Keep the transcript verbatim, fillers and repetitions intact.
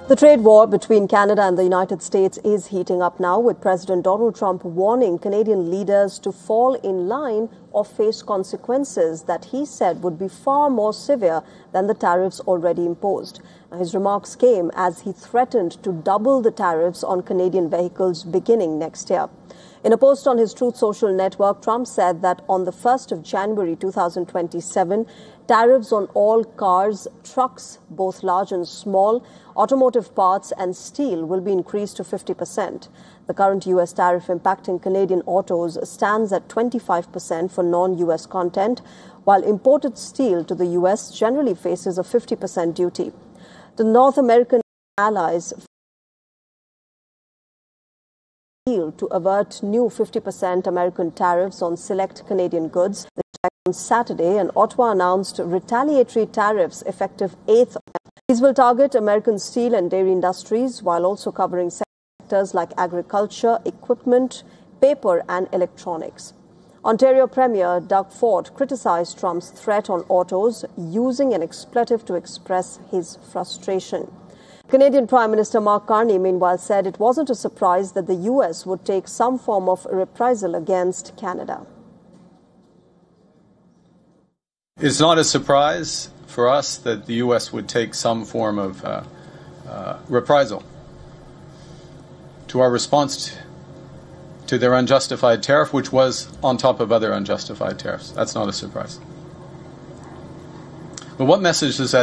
The trade war between Canada and the United States is heating up now, with President Donald Trump warning Canadian leaders to fall in line or face consequences that he said would be far more severe than the tariffs already imposed. Now, his remarks came as he threatened to double the tariffs on Canadian vehicles beginning next year. In a post on his Truth Social network, Trump said that on the first of January two thousand twenty-seven, tariffs on all cars, trucks, both large and small, automotive parts and steel will be increased to fifty percent. The current U S tariff impacting Canadian autos stands at twenty-five percent for non-U S content, while imported steel to the U S generally faces a fifty percent duty. The North American allies to avert new fifty percent American tariffs on select Canadian goods. On Saturday, and Ottawa announced retaliatory tariffs effective eighth. These will target American steel and dairy industries while also covering sectors like agriculture, equipment, paper and electronics. Ontario Premier Doug Ford criticized Trump's threat on autos, using an expletive to express his frustration. Canadian Prime Minister Mark Carney, meanwhile, said it wasn't a surprise that the U S would take some form of reprisal against Canada. It's not a surprise for us that the U S would take some form of uh, uh, reprisal to our response to their unjustified tariff, which was on top of other unjustified tariffs. That's not a surprise. But what message does that